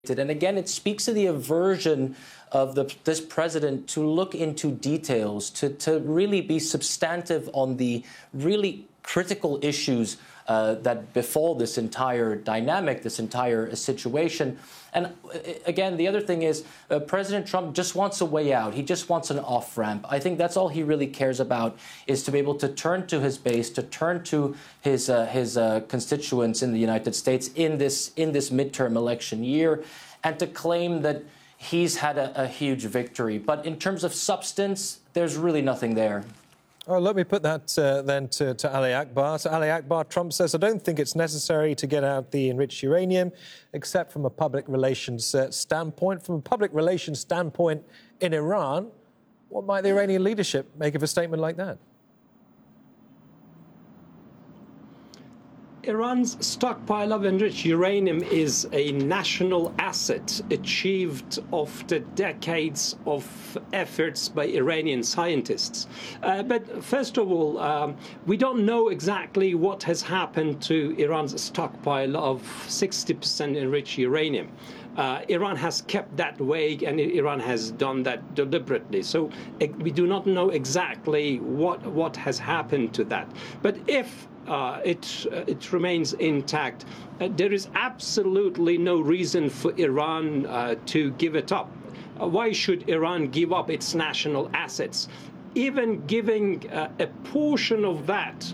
And again, it speaks to the aversion of this president to look into details, to really be substantive on the really critical issues that befall this entire dynamic, this entire situation. And again, the other thing is President Trump just wants a way out. He just wants an off-ramp. I think that's all he really cares about, is to be able to turn to his base, to turn to his constituents in the United States in this midterm election year, and to claim that he's had a huge victory. But in terms of substance, there's really nothing there. Oh, let me put that then to Ali Akbar. So Ali Akbar, Trump says, I don't think it's necessary to get out the enriched uranium, except from a public relations standpoint. From a public relations standpoint in Iran, what might the Iranian leadership make of a statement like that? Iran's stockpile of enriched uranium is a national asset achieved after decades of efforts by Iranian scientists. But first of all, we don't know exactly what has happened to Iran's stockpile of 60% enriched uranium. Iran has kept that vague, and Iran has done that deliberately. So we do not know exactly what has happened to that. But if it remains intact, there is absolutely no reason for Iran to give it up. Why should Iran give up its national assets? Even giving a portion of that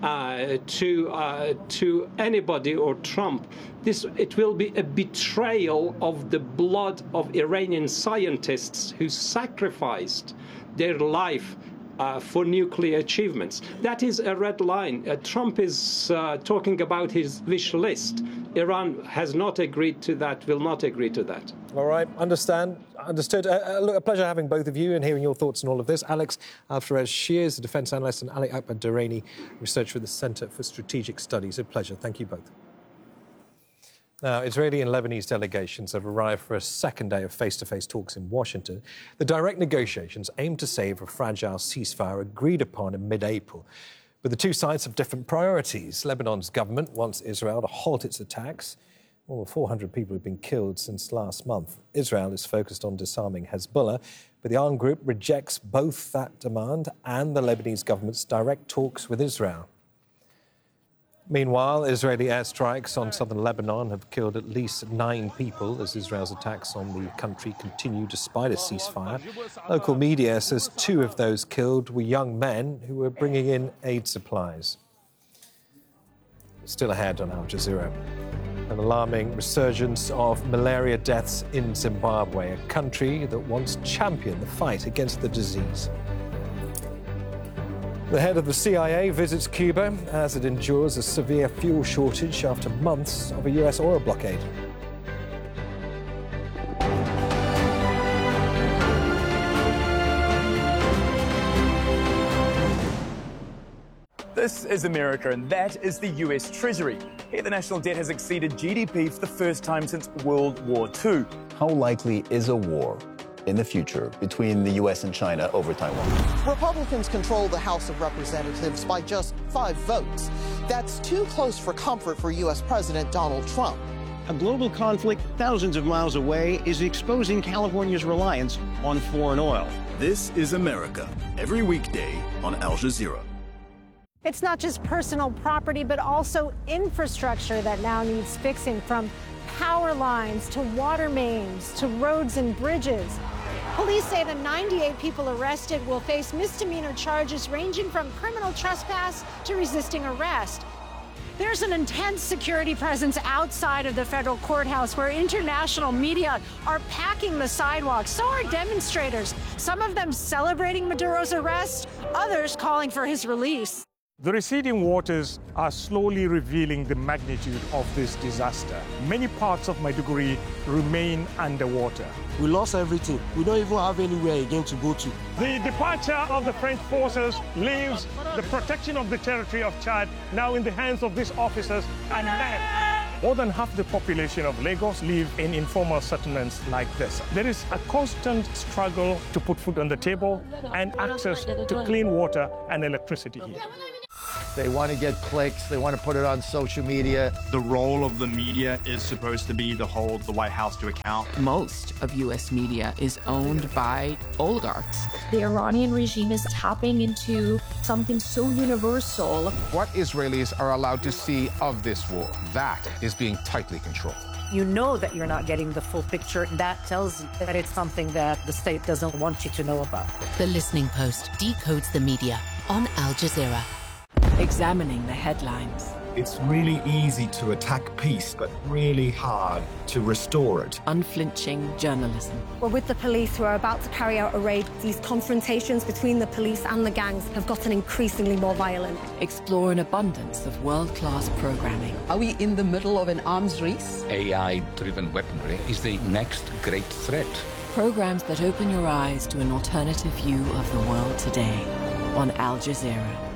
to anybody or Trump, it will be a betrayal of the blood of Iranian scientists who sacrificed their life for nuclear achievements. That is a red line. Trump is talking about his wish list. Iran has not agreed to that, will not agree to that. All right, understood. Look, a pleasure having both of you and hearing your thoughts on all of this. Alex Alferez-Shears, the defence analyst, and Ali Akbar Durrani, researcher at the Centre for Strategic Studies. A pleasure. Thank you both. Now, Israeli and Lebanese delegations have arrived for a second day of face-to-face talks in Washington. The direct negotiations aim to save a fragile ceasefire agreed upon in mid-April. But the two sides have different priorities. Lebanon's government wants Israel to halt its attacks. More than 400 people have been killed since last month. Israel is focused on disarming Hezbollah, but the armed group rejects both that demand and the Lebanese government's direct talks with Israel. Meanwhile, Israeli airstrikes on southern Lebanon have killed at least 9 people as Israel's attacks on the country continue despite a ceasefire. Local media says 2 of those killed were young men who were bringing in aid supplies. Still ahead on Al Jazeera. An alarming resurgence of malaria deaths in Zimbabwe, a country that once championed the fight against the disease. The head of the CIA visits Cuba as it endures a severe fuel shortage after months of a US oil blockade. This is America, and that is the US Treasury. Here, the national debt has exceeded GDP for the first time since World War II. How likely is a war in the future between the U.S. and China over Taiwan? Republicans control the House of Representatives by just 5 votes. That's too close for comfort for U.S. President Donald Trump. A global conflict thousands of miles away is exposing California's reliance on foreign oil. This is America, every weekday on Al Jazeera. It's not just personal property, but also infrastructure that now needs fixing, from power lines to water mains to roads and bridges. Police say the 98 people arrested will face misdemeanor charges ranging from criminal trespass to resisting arrest. There's an intense security presence outside of the federal courthouse where international media are packing the sidewalks. So are demonstrators, some of them celebrating Maduro's arrest, others calling for his release. The receding waters are slowly revealing the magnitude of this disaster. Many parts of Maiduguri remain underwater. We lost everything. We don't even have anywhere again to go to. The departure of the French forces leaves the protection of the territory of Chad now in the hands of these officers and men. More than half the population of Lagos live in informal settlements like this. There is a constant struggle to put food on the table and access to clean water and electricity here. They want to get clicks. They want to put it on social media. The role of the media is supposed to be to hold the White House to account. Most of U.S. media is owned by oligarchs. The Iranian regime is tapping into something so universal. What Israelis are allowed to see of this war, that is being tightly controlled. You know that you're not getting the full picture. That tells you that it's something that the state doesn't want you to know about. The Listening Post decodes the media on Al Jazeera. Examining the headlines. It's really easy to attack peace, but really hard to restore it. Unflinching journalism. We're with the police who are about to carry out a raid. These confrontations between the police and the gangs have gotten increasingly more violent. Explore an abundance of world-class programming. Are we in the middle of an arms race? AI-driven weaponry is the next great threat. Programs that open your eyes to an alternative view of the world today on Al Jazeera.